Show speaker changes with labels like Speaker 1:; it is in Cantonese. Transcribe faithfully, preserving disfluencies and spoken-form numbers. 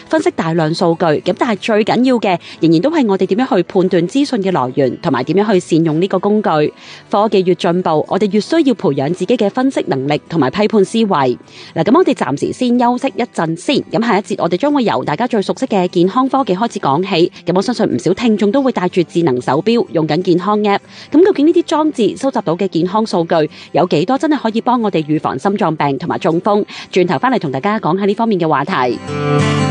Speaker 1: 分析大量數據。咁但係最緊要嘅，仍然都係我哋點樣去判斷資訊嘅來源，同埋點樣去善用呢個工具。科技越進步，我哋越需要培養自己嘅分析能力同埋批判思維。嗱，咁我哋暫時先休息一陣先。咁下一節我哋將會由大家最熟悉嘅健康科技開始講起。咁我相信唔少聽眾都會帶住智能手錶，用緊健康 App。咁究竟呢啲裝置收集到嘅健康數據有幾多真係可以幫我哋預防心臟病同埋中風？轉頭翻嚟同大家講下呢方面嘅話題。